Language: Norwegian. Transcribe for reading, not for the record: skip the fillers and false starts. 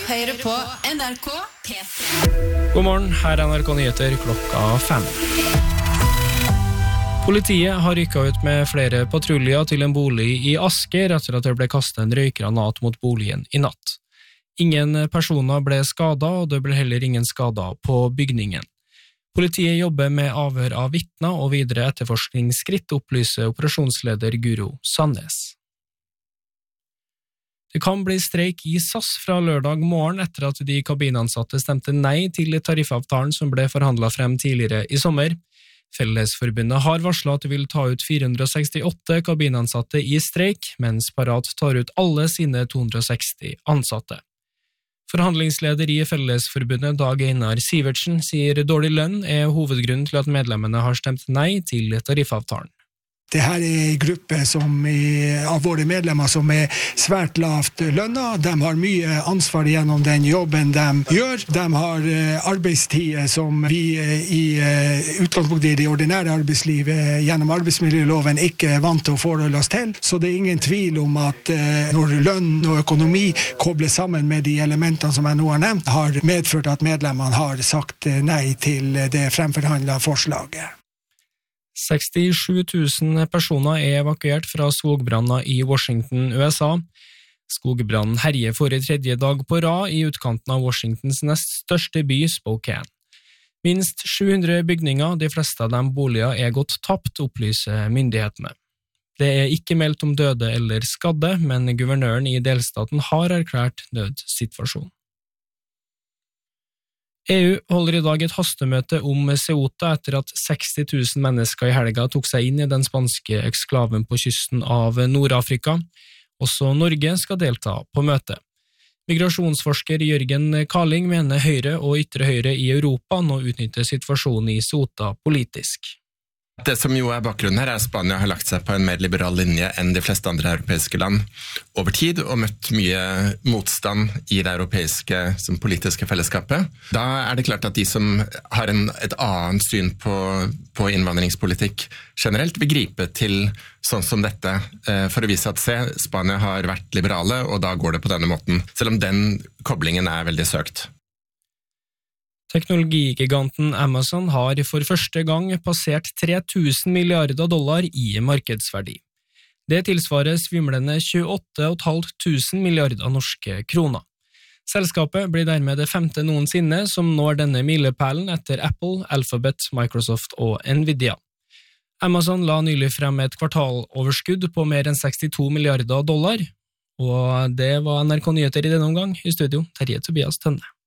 hører på NRK P3. God morgen, her er NRK Nyheter klokka 5. Politiet har rykket ut med flere patruljer til en bolig i Asker etter at det ble kastet en røykgranat mot boligen i natt. Ingen personer ble skadet, og det ble heller ingen skader på bygningen. Politiet jobber med avhør av vitner og videre etterforskningsskritt, opplyser operasjonsleder Guro Sandnes. Det kan bli streik i SAS fra lørdag morgen etter at de kabinansatte stemte nei til tariffavtalen som ble forhandlet frem tidligere i sommer. Fellesforbundet har varslet at de vil ta ut 468 kabinansatte i streik, mens Parat tar ut alle sine 260 ansatte. Forhandlingsleder i Fellesforbundet Dag Einar Sivertsen sier dårlig lønn er hovedgrunnen til at medlemmene har stemt nei til tariffavtalen. Det her er en gruppe av våre medlemmer som er svært lavt lønnet. De har mye ansvar gjennom den jobben de gjør. De har arbeidstid som vi i utgangspunktet i det ordinære arbeidslivet gjennom arbeidsmiljøloven ikke er vant til å forholde oss til. Så det er ingen tvil om at når lønn og økonomi kobles sammen med de elementene som jeg nå har nevnt, har medført at medlemmene har sagt nei til det fremforhandlede forslaget. 67 000 personer er evakuert fra skogbranner i Washington, USA. Skogbrannen herjer for tredje dag på rad i utkanten av Washingtons nest største by, Spokane. Minst 700 bygninger, de fleste av dem boliger, er gått tapt, opplyser myndighetene. Det er ikke meldt om døde eller skadde, men guvernøren i delstaten har erklært nødsituasjon. EU holder i dag et hastemøte om Ceuta etter at 60 000 mennesker i helga tok seg inn i den spanske eksklaven på kysten av Nord-Afrika. Også Norge skal delta på møtet. Migrasjonsforsker Jørgen Karling mener Høyre og ytre høyre i Europa nå utnytter situasjonen i Ceuta politisk. Det som jo er bakgrunnen her er at Spania har lagt seg på en mer liberal linje enn de fleste andre europeiske land over tid og møtt mye motstand i det europeiske politiske fellesskapet. Da er det klart at de som har et annet syn på innvandringspolitikk generelt vil gripe til sånn som dette for å vise at Spania har vært liberale, og da går det på denne måten, selv om den koblingen er veldig søkt. Teknologigiganten Amazon har for første gang passert $3 000 milliarder i markedsverdi. Det tilsvarer svimlende 28.500 milliarder norske kroner. Selskapet blir dermed det 5. noensinne som når denne milepælen etter Apple, Alphabet, Microsoft og Nvidia. Amazon la nylig frem et kvartaloverskudd på mer enn $62 milliarder, og det var NRK Nyheter i denne omgang. I studio, Terje Tobias Tønne.